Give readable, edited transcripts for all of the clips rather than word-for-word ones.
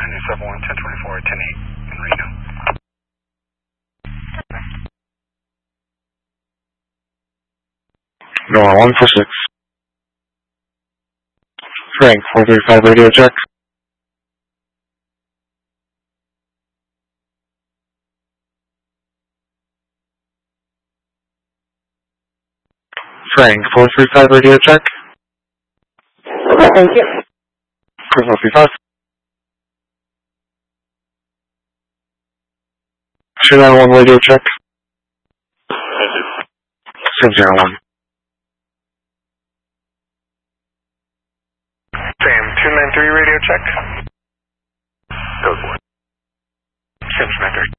71 1024 108 in Reno. Normal 146. Frank 435 radio check. Frank 435 radio check. Thank you. Chris 435. 291 radio check. Sim 01. Sam 293 radio check. Code 1. Sim 293.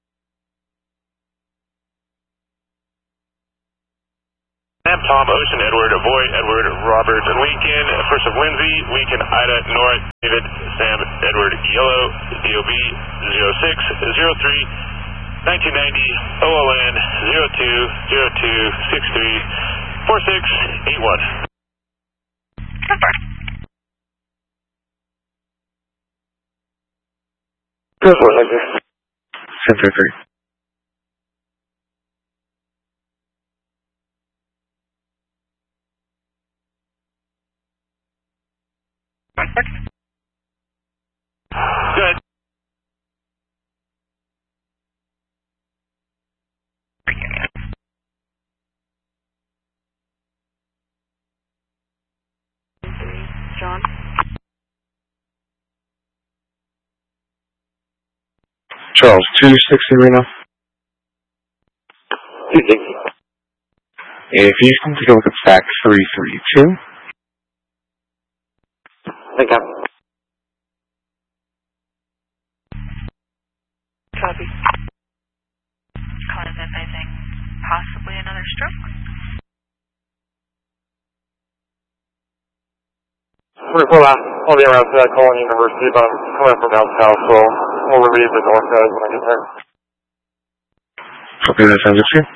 Sam, Tom, Ocean, Edward, Avoid, Edward, Robert, Lincoln, First of Lindsay, Lincoln, Ida, Nora, David, Sam, Edward, Yellow, DOB 0603 1990, OLN 020263 4681. Good one, thank you. Sim 33. Good. John? Charles 260 Reno. 260. If you can take a look at fax 332. Thank you. Copy. Cause if anything, possibly another stroke? Well, I'll be around for that call in University, but I'm coming from down south, so we'll relieve the north guys when I get there. Copy that, sounds good to you.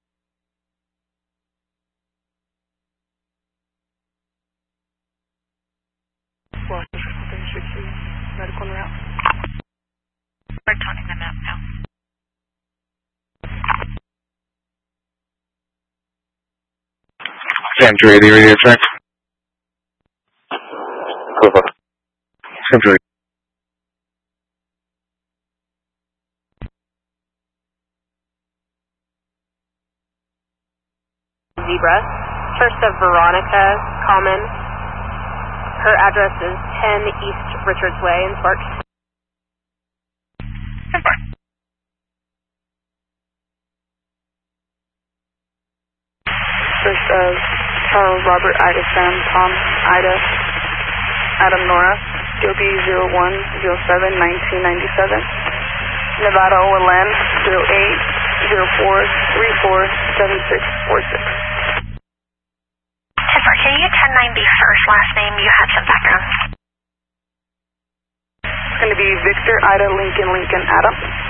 Well, should see medical en route. We're turning them out now. Sam 280 radio check. Over. Sam 280. Zebra. First of Veronica, Common. Her address is 10 East Richards Way in Sparks. First of Robert, Ida, Sam, Tom, Ida, Adam, Nora, DOB 0107 1997, Nevada OLN 0804347646. Can you get 1090 first, last name? You had some background. It's going to be Victor, Ida, Lincoln, Adam.